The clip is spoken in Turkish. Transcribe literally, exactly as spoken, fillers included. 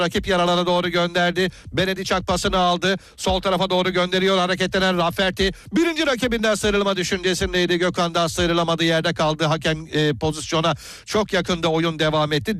Rakip yer alana doğru gönderdi. Benediçak pasını aldı. Sol tarafa doğru gönderiyor. Hareketlenen Rafferty. Birinci rakibinden sıyrılma düşüncesindeydi. Gökhan da sıyrılamadı. Yerde kaldı. Hakem e, pozisyona çok yakında oyun devam etti.